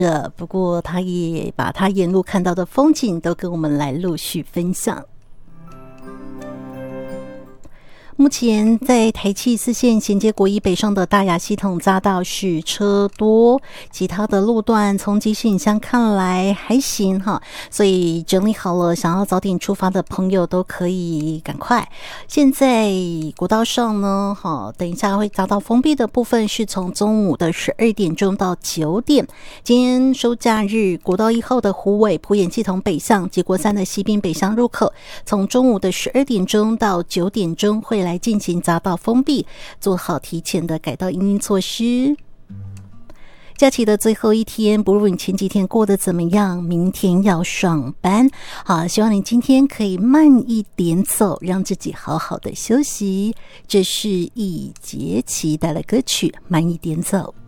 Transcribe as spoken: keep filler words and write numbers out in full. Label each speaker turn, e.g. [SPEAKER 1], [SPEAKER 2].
[SPEAKER 1] 不过他也把他沿路看到的风景都跟我们来陆续分享。目前在台七四线衔接国一北上的大雅系统匝道是车多，其他的路段从即时影像看来还行哈，所以整理好了想要早点出发的朋友都可以赶快。现在国道上呢，哈，等一下会匝道封闭的部分是从中午的十二点钟到九点。今天收假日，国道一号的虎尾埔盐系统北向及国三的西滨北向入口，从中午的十二点钟到九点钟会来进行匝道封闭，做好提前的改道因应措施。假期的最后一天，不论你前几天过得怎么样，明天要上班。好，希望你今天可以慢一点走，让自己好好的休息。这是一节期待的歌曲《慢一点走》。